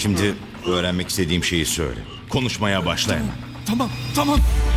Şimdi öğrenmek istediğim şeyi söyle. Konuşmaya başla hemen. Tamam.